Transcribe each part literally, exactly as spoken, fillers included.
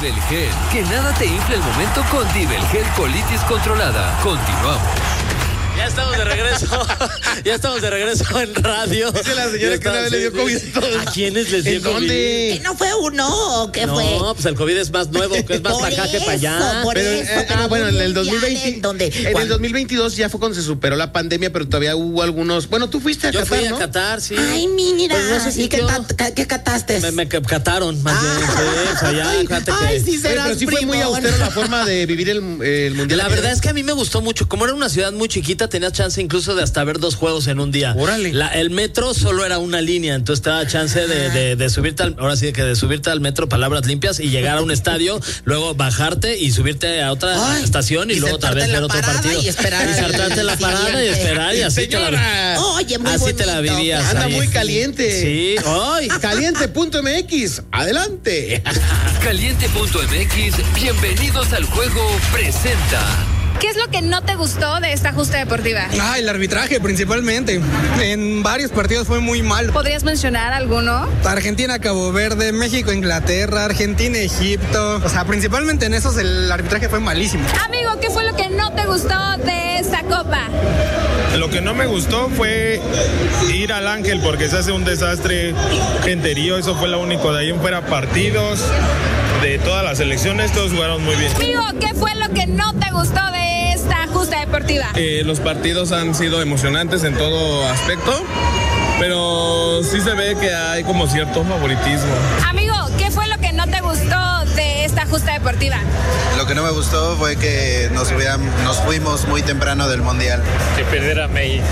Dibelgel, que nada te infle el momento con Dibelgel colitis controlada. Continuamos. Ya estamos de regreso. Ya estamos de regreso en radio. Dice la señora que una vez le dio COVID a todos. ¿A quiénes les dio ¿En dónde? COVID? ¿Que no fue uno o qué no, fue? No, pues el COVID es más nuevo, que es más para acá que para allá. Por Pero, eso, eh, pero ah, bueno, en el dos mil mundial, veinte. ¿en dónde? En el ¿Cuándo? dos mil veintidós ya fue cuando se superó la pandemia, pero todavía hubo algunos. Bueno, tú fuiste a Yo Qatar, fui ¿no? a Qatar, sí. Ay, mira. Pues no sé si ¿Y qué, yo- ta- ca- qué cataste? Me, me cataron, más bien. Ah. Sí, o sea, ya, Ay, fíjate ay, que... sí Oye, serás pero sí fue muy primón. austero la forma de vivir el, el mundial. La verdad es que a mí me gustó mucho. Como era una ciudad muy chiquita, tenías chance incluso de hasta ver dos juegos en un día. Órale. La- el metro solo era una línea, entonces te daba chance de, de, de subirte al, ahora sí que de subirte al metro, palabras limpias, y llegar a un estadio, luego bajarte y subirte a otra Ay, estación y, y luego tal vez sentarte en ver la otro parada partido. y esperar Y sentarte en la al parada y siguiente. esperar y así te la Señora, Oye, muy así te la bonito. vivías. anda ahí. muy caliente. Sí, hoy. Caliente punto m x. Adelante. Caliente punto m x, bienvenidos al juego, presenta. ¿Qué es lo que no te gustó de esta justa deportiva? Ah, el arbitraje principalmente. En varios partidos fue muy mal. ¿Podrías mencionar alguno? Argentina, Cabo Verde, México, Inglaterra, Argentina, Egipto. O sea, principalmente en esos el arbitraje fue malísimo. Amigo, ¿qué fue lo que no te gustó de esta copa? Lo que no me gustó fue ir al Ángel porque se hace un desastre, genterío, eso fue lo único. De ahí en fuera partidos de todas las selecciones, todos jugaron muy bien. Amigo, ¿qué fue lo que no te gustó de esta justa deportiva? Eh, los partidos han sido emocionantes en todo aspecto, pero sí se ve que hay como cierto favoritismo. Amigo, ¿qué fue lo que no te gustó de esta justa deportiva? Lo que no me gustó fue que nos, hubieran, nos fuimos muy temprano del Mundial. Que perdiera México.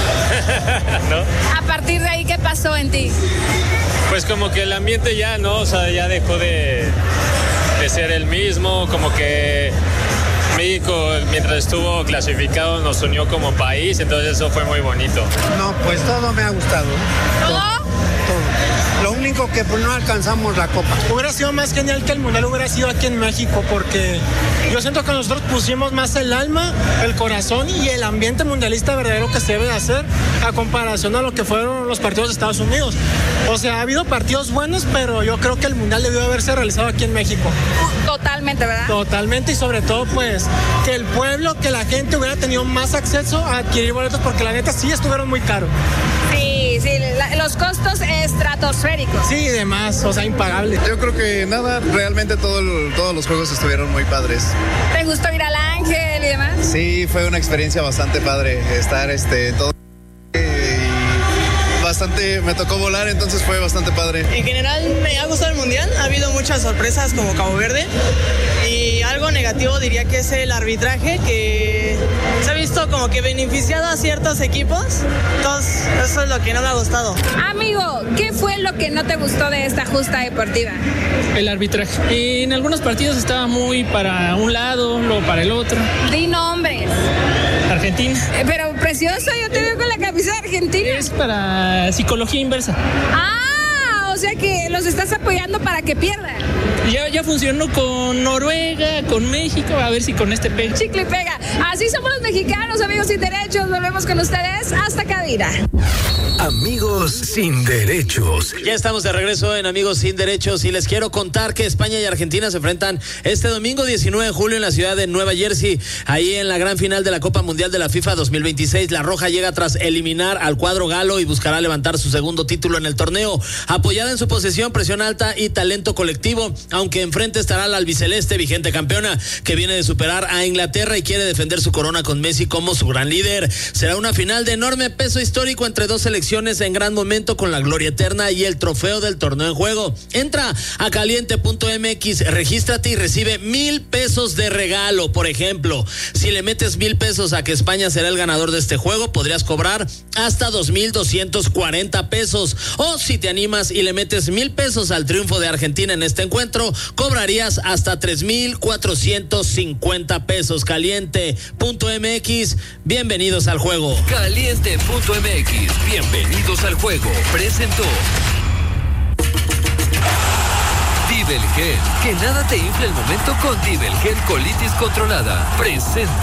¿No? A partir de ahí, ¿qué pasó en ti? Pues como que el ambiente ya, ¿no? O sea, ya dejó de, de ser el mismo, como que México, mientras estuvo clasificado, nos unió como país, entonces eso fue muy bonito. No, pues todo me ha gustado. ¿Todo? Todo. Lo único que pues, no alcanzamos la copa. Hubiera sido más genial que el mundial hubiera sido aquí en México, porque yo siento que nosotros pusimos más el alma, el corazón y el ambiente mundialista verdadero que se debe de hacer a comparación a lo que fueron los partidos de Estados Unidos. O sea, ha habido partidos buenos, pero yo creo que el mundial debió haberse realizado aquí en México. Totalmente, ¿verdad? Totalmente, y sobre todo pues que el pueblo, que la gente hubiera tenido más acceso a adquirir boletos, porque la neta sí estuvieron muy caros. Sí, sí, la- los costos estratosféricos. Sí, y demás, o sea, impagables. Yo creo que nada, realmente todo el- todos los juegos estuvieron muy padres. ¿Te gustó ir al Ángel y demás? Sí, fue una experiencia bastante padre estar este todo y bastante, me tocó volar, entonces fue bastante padre. En general me ha gustado el mundial, ha habido muchas sorpresas como Cabo Verde y algo negativo diría que es el arbitraje, que se ha visto como que beneficiado a ciertos equipos, entonces eso es lo que no me ha gustado. Amigo, ¿qué fue lo que no te gustó de esta justa deportiva? El arbitraje. En algunos partidos estaba muy para un lado, luego para el otro. Di nombres. Argentina. Eh, Pero precioso, yo te veo con la camisa de Argentina. Es para psicología inversa. Ah, o sea que los estás apoyando para que pierdan. Ya, ya funcionó con Noruega, con México, a ver si con este pega. Chicle y pega. Así somos los mexicanos, amigos sin derechos. Volvemos con ustedes hasta Cadira. Amigos sin derechos. Ya estamos de regreso en Amigos Sin Derechos y les quiero contar que España y Argentina se enfrentan este domingo diecinueve de julio en la ciudad de Nueva Jersey, ahí en la gran final de la Copa Mundial de la FIFA dos mil veintiséis. La Roja llega tras eliminar al cuadro galo y buscará levantar su segundo título en el torneo. Apoyada en su posesión, presión alta y talento colectivo, aunque enfrente estará la albiceleste, vigente campeona, que viene de superar a Inglaterra y quiere defender su corona con Messi como su gran líder. Será una final de enorme peso histórico entre dos selecciones en gran momento, con la gloria eterna y el trofeo del torneo en juego. Entra a caliente punto m x, regístrate y recibe mil pesos de regalo. Por ejemplo, si le metes mil pesos a que España será el ganador de este juego, podrías cobrar hasta dos mil doscientos cuarenta pesos. O si te animas y le metes mil pesos al triunfo de Argentina en este encuentro, cobrarías hasta tres mil cuatrocientos cincuenta pesos. caliente punto m x, bienvenidos al juego. Caliente punto m x, bienvenidos al juego. Presentó Dibelgel, que nada te infle el momento con Dibelgel colitis controlada. Presenta.